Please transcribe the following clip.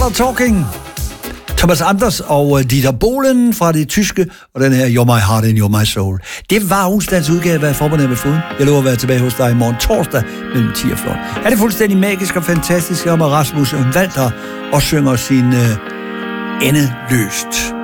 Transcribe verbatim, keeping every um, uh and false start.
Color Talking. Thomas Anders og Dieter Bohlen fra det tyske, og den her You're My Heart and You're My Soul. Det var onsdagens udgave af Forbundet med Foden. Jeg lover at være tilbage hos dig i morgen torsdag mellem ti og fjorten. Er det fuldstændig magisk og fantastisk, om at Rasmus Walter og synger sin uh, endeløst.